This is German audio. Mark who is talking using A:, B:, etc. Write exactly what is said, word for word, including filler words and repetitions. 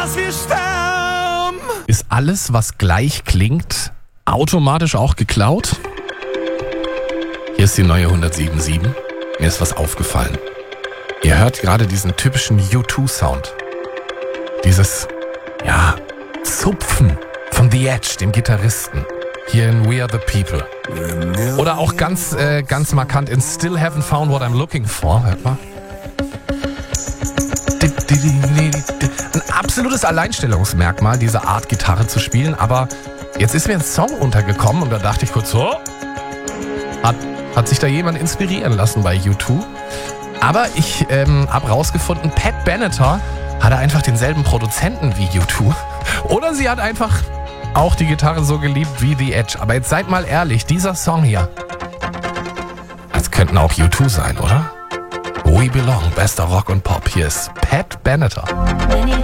A: Ist alles, was gleich klingt, automatisch auch geklaut? Hier ist die neue hundertsieben Komma sieben. Mir ist was aufgefallen. Ihr hört gerade diesen typischen U zwei Sound. Dieses, ja, Zupfen von The Edge, dem Gitarristen. Hier in We Are The People. Oder auch ganz, äh, ganz markant in Still Haven't Found What I'm Looking For. Hört mal. Ein absolutes Alleinstellungsmerkmal, diese Art Gitarre zu spielen. Aber jetzt ist mir ein Song untergekommen und da dachte ich kurz so, hat, hat sich da jemand inspirieren lassen bei U zwei? Aber ich ähm, habe rausgefunden, Pat Benatar hatte einfach denselben Produzenten wie U zwei. Oder sie hat einfach auch die Gitarre so geliebt wie The Edge. Aber jetzt seid mal ehrlich, dieser Song hier, das könnten auch U zwei sein, oder? We Belong, bester Rock und Pop. Hier ist Pat Benatar.